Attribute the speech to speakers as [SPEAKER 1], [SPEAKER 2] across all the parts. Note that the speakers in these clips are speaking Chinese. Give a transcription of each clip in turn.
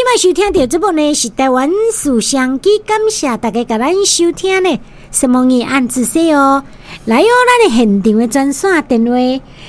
[SPEAKER 1] 摆收听到这部呢是台湾思想机，感谢大家甲咱收听呢。什么嘢按字写哦，来哦，咱的现场的专线电话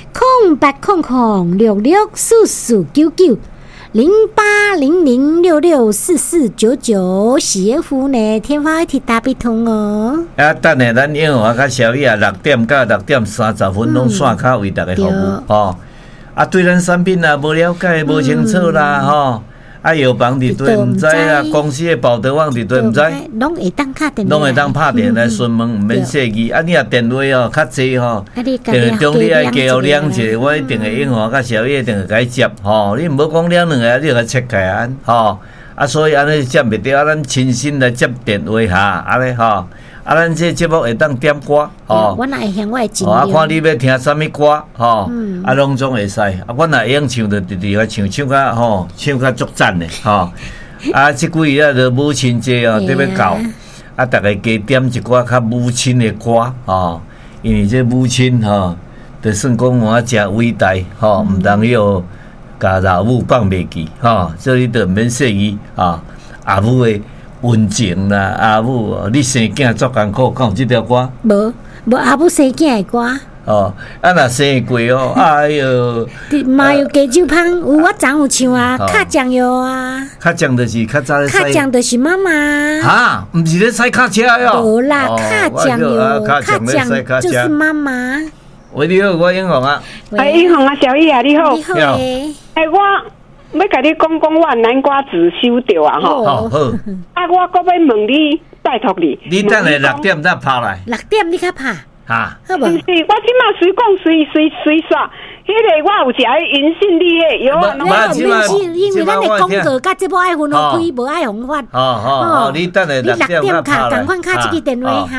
[SPEAKER 1] 0800664499，媳妇呢天花一提大笔通哦。
[SPEAKER 2] 等下咱英华甲小叶6点到6点30分拢线卡为大家服务吼。对咱产品啊无了解、无清楚啦吼。药房伫对毋知啦，公司的保德网伫对毋知，
[SPEAKER 1] 拢会当打电话，
[SPEAKER 2] 拢会当拍电来询问，毋免设计。你若电话哦较济吼，电话中你爱加我两者，我一定会英华甲小叶一定会甲伊接吼。你毋好讲了两个，你甲切开安吼。所以安尼接袂着，咱亲身来接电话下，安尼吼。咱这节目会当点歌吼，
[SPEAKER 1] 我若会向我会尽量。
[SPEAKER 2] 看你要听啥物歌吼，拢总会使。我若会用唱就直直唱，唱甲吼，唱甲足赞的吼。即几日就母亲节哦，特别到，大家加点一寡较母亲的歌吼，因为这母亲吼，就算讲我诚伟大吼，毋通要甲老母放袂记吼，所以就免说伊阿母的温情啦，阿母，你生囝足艰苦，敢有即条歌？
[SPEAKER 1] 无阿母生囝的歌。
[SPEAKER 2] 若生过哦，哎哟，
[SPEAKER 1] 麻油鸡酒芳，有我昨有唱啊，卡酱油啊。
[SPEAKER 2] 卡酱就是较早咧使。
[SPEAKER 1] 卡酱就是妈妈。
[SPEAKER 2] 哈，毋是咧使卡车哟。
[SPEAKER 1] 无啦，卡酱油，卡酱就是妈妈。
[SPEAKER 2] 喂，你好，我英雄啊。
[SPEAKER 3] 英雄啊，小易啊，你好。
[SPEAKER 1] 你好诶。
[SPEAKER 3] 我要甲你讲我南瓜子收着啊吼。
[SPEAKER 2] 好。
[SPEAKER 3] 我搁要问你，拜托你。
[SPEAKER 2] 你等下6点再拍来。
[SPEAKER 1] 6点你较拍。
[SPEAKER 2] 哈。
[SPEAKER 1] 好无？
[SPEAKER 3] 不是，我即马随讲随煞，迄个我有一个银杏里的药啊。
[SPEAKER 1] 因为咱的广告甲节目爱分开，无爱红发。
[SPEAKER 2] 你等下6点拍来。
[SPEAKER 1] 赶快卡这个电话哈。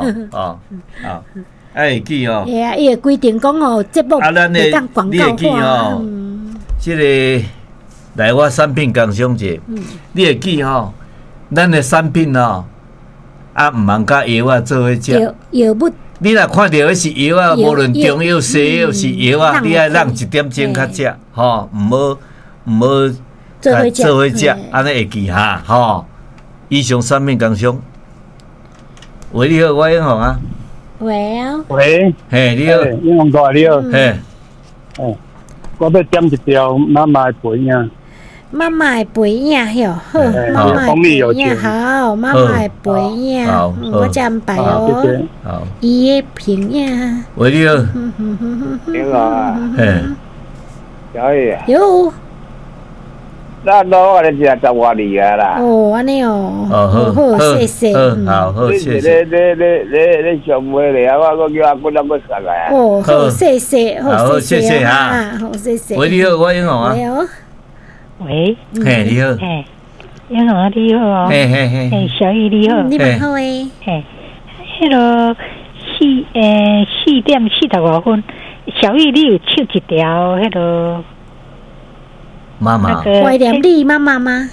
[SPEAKER 2] 记哦。
[SPEAKER 1] 伊会规定讲哦，节目会当广告化。
[SPEAKER 2] 这个来我产品工商节，你会记吼？咱的产品吼，毋通甲药啊做伙食。
[SPEAKER 1] 药物。
[SPEAKER 2] 你若看到迄是药啊，无论中药、西药是药啊，你爱让1点钟较食，吼，毋好做伙食，安尼会记哈，吼。以上产品工商。喂，你好，我英雄啊。
[SPEAKER 1] 喂，
[SPEAKER 2] 嘿，你好，
[SPEAKER 4] 英雄哥，你好，
[SPEAKER 2] 嘿，
[SPEAKER 4] 我要点一条妈妈的陪影。
[SPEAKER 1] 妈妈的陪影，哟，好，妈妈的陪影，好，妈妈的陪影，我这安排哦。
[SPEAKER 2] 好，
[SPEAKER 1] 伊的平影。
[SPEAKER 2] 喂，你好，
[SPEAKER 4] 你好啊，
[SPEAKER 2] 嘿，
[SPEAKER 4] 小易啊。
[SPEAKER 1] 有。
[SPEAKER 4] 那我来食10外里啊啦。
[SPEAKER 1] 安尼哦。
[SPEAKER 2] 好，
[SPEAKER 1] 谢谢。
[SPEAKER 2] 好，谢谢。
[SPEAKER 4] 你上尾咧，我叫阿姑那个上来啊。
[SPEAKER 1] 好，谢谢，
[SPEAKER 2] 好，谢谢哈。
[SPEAKER 1] 好，谢谢。
[SPEAKER 2] 喂，你好，我英雄啊。
[SPEAKER 3] 喂。
[SPEAKER 2] 嘿，你好。
[SPEAKER 3] 嘿，英雄啊，你好哦。
[SPEAKER 2] 嘿，
[SPEAKER 3] 小易你好。
[SPEAKER 1] 你蛮好诶。
[SPEAKER 3] 嘿，迄个4点45分，小易你有唱一条迄个。
[SPEAKER 2] 妈妈，
[SPEAKER 1] 怀念你妈妈吗？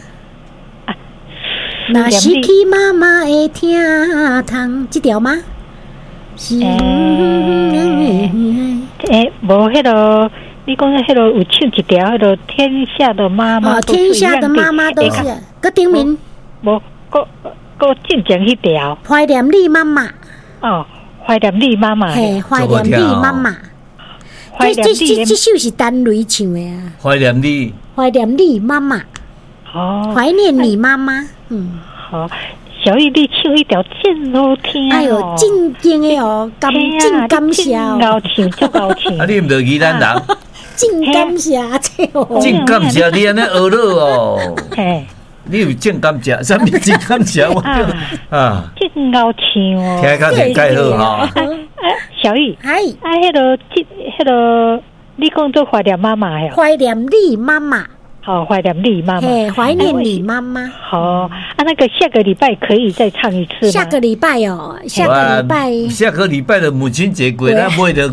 [SPEAKER 1] 那是去妈妈的厅堂，这条吗？是。
[SPEAKER 3] 无迄个，你讲迄个有唱一条迄个天下的妈妈。
[SPEAKER 1] 天下的妈妈都是。个顶名。
[SPEAKER 3] 无，个进前迄条。
[SPEAKER 1] 怀念你妈妈。
[SPEAKER 3] 怀念你妈妈。
[SPEAKER 1] 嘿，怀念你妈妈。这首是单雷唱的啊。
[SPEAKER 2] 怀念你妈妈。
[SPEAKER 1] 怀念你妈妈。
[SPEAKER 3] 好，小易你唱一条真好听哦。
[SPEAKER 1] 哎呦，真劲的哦，真感谢哦。
[SPEAKER 3] 真高唱。
[SPEAKER 2] 你毋着宜兰人？
[SPEAKER 1] 真感谢这哦。
[SPEAKER 2] 真感谢你安尼学了哦。你有真感谢，啥物真感谢我？
[SPEAKER 3] 真高唱哦。
[SPEAKER 2] 听较理解好哈。
[SPEAKER 3] 小易，迄个，你讲做怀念妈妈呀？
[SPEAKER 1] 怀念你妈妈。
[SPEAKER 3] 好，怀念你妈妈。
[SPEAKER 1] 怀念你妈妈。
[SPEAKER 3] 好，那个下个礼拜可以再唱一次吗？
[SPEAKER 1] 下个礼拜哦，下个礼拜
[SPEAKER 2] 的母亲节过，咱买着个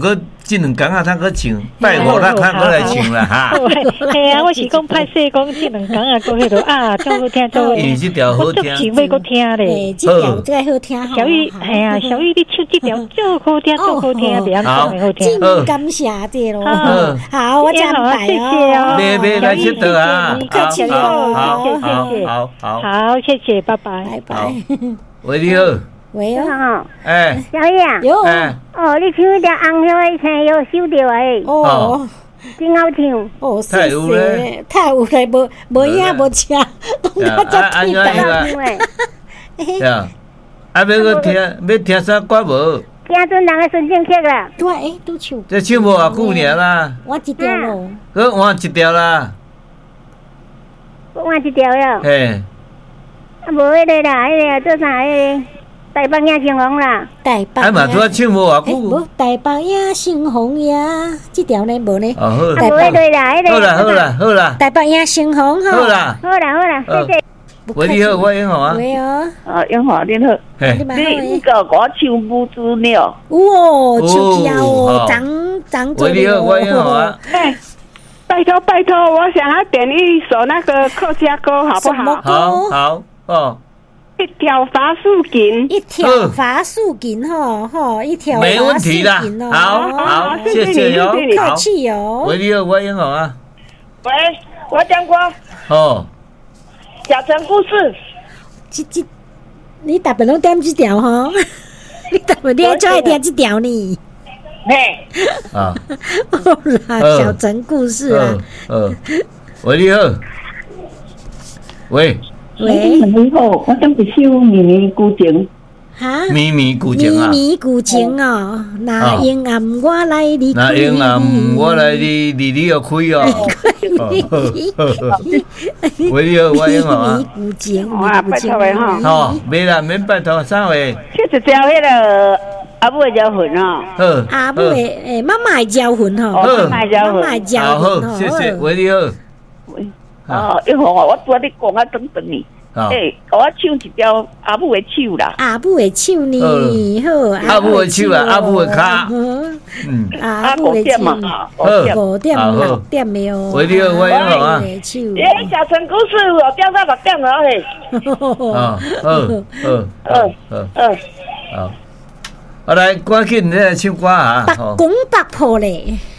[SPEAKER 2] 这2天啊，他搁唱，拜五咱他搁来唱啦哈。
[SPEAKER 3] 系啊，我是讲歹势讲这2天啊，搁迄落啊，足好听，足好听。
[SPEAKER 2] 伊这条好听，
[SPEAKER 3] 我足想要搁听咧。
[SPEAKER 1] 这条最好听哈。
[SPEAKER 3] 小玉，系啊，小玉你唱这条足好听，足好听，别样讲的好听。
[SPEAKER 1] 真感谢这咯。好，我安排哦。
[SPEAKER 2] 别来接得啊！
[SPEAKER 3] 客气哦，谢谢，好，谢谢，拜拜，
[SPEAKER 1] 拜拜。
[SPEAKER 2] 喂，你好。
[SPEAKER 1] 喂哦，
[SPEAKER 2] 哎，
[SPEAKER 5] 小叶啊，
[SPEAKER 1] 有
[SPEAKER 5] 哦，你唱迄条红叶的青叶收着诶，
[SPEAKER 1] 哦，
[SPEAKER 5] 真好唱，
[SPEAKER 1] 哦，谢谢，太有嘞，无影无车，讲到这听
[SPEAKER 2] 的。呀，啊，要个听，要听啥歌无？
[SPEAKER 5] 听阵人的孙正曲啦，
[SPEAKER 1] 对，都唱。
[SPEAKER 2] 这唱无偌久尔啦。
[SPEAKER 1] 我一条咯。
[SPEAKER 2] 佮换一条啦。
[SPEAKER 5] 我换一条了。
[SPEAKER 2] 嘿。
[SPEAKER 5] 啊，无迄个啦，迄个做啥迄个？台北也成红啦，
[SPEAKER 1] 台北
[SPEAKER 2] 啊嘛，拄啊唱无偌久。
[SPEAKER 1] 无台北也成红呀，这条呢无呢？
[SPEAKER 2] 哦好。
[SPEAKER 5] 无迄个啦，迄
[SPEAKER 2] 个。好啦。
[SPEAKER 1] 台北也成红哈。
[SPEAKER 2] 好啦，
[SPEAKER 5] 谢谢。
[SPEAKER 2] 喂，你好，我永豪啊。
[SPEAKER 1] 喂哦。
[SPEAKER 6] 永豪你好。
[SPEAKER 2] 嘿。
[SPEAKER 6] 你个我唱母子鸟。
[SPEAKER 1] 哦，唱跳哦，长
[SPEAKER 2] 喂，你好，我永豪啊。
[SPEAKER 6] 拜托，我想要点一首那个客家歌，好不好？
[SPEAKER 2] 好哦。
[SPEAKER 6] 一条法树琴，
[SPEAKER 1] 一条法树琴吼，一条
[SPEAKER 2] 没问题啦。好，谢谢哟，
[SPEAKER 1] 客气哟。
[SPEAKER 2] 喂，你好，我永豪啊。
[SPEAKER 6] 喂，我讲过。
[SPEAKER 2] 哦。
[SPEAKER 6] 小城故事。
[SPEAKER 1] 你大部拢点这条吼？你大部你爱最爱听这条呢？
[SPEAKER 6] 嘿。
[SPEAKER 2] 啊。
[SPEAKER 1] 好啦，小城故事啊。
[SPEAKER 2] 喂，你好。喂。
[SPEAKER 6] 你好，我想一首咪咪古情。
[SPEAKER 1] 哈？
[SPEAKER 2] 咪咪古情啊！
[SPEAKER 1] 咪咪古情哦，那阴暗我来你，
[SPEAKER 2] 那阴暗我来你，你要开哦。喂，你好，我永豪啊。
[SPEAKER 1] 咪咪古情，
[SPEAKER 6] 拜托的哈。
[SPEAKER 2] 好，没啦，免拜托，啥话？
[SPEAKER 6] 这一条迄个阿母的招魂哦。
[SPEAKER 2] 好。
[SPEAKER 1] 阿母的妈妈的招魂吼。
[SPEAKER 6] 妈妈的招魂。
[SPEAKER 1] 妈妈的招魂
[SPEAKER 2] 好，谢谢。喂，你好。
[SPEAKER 6] 永豪啊，我拄你讲啊，等你。我唱一条阿母的手啦。
[SPEAKER 1] 阿母的手呢？好，
[SPEAKER 2] 阿母的手啊，阿母的脚。
[SPEAKER 1] 阿母的手嘛，5点6点的哦。
[SPEAKER 2] 喂，你好，我永豪啊。
[SPEAKER 6] 小城故事我调到6点了嘿。
[SPEAKER 2] 好，来，赶紧你来唱歌啊。
[SPEAKER 1] 北公北婆咧。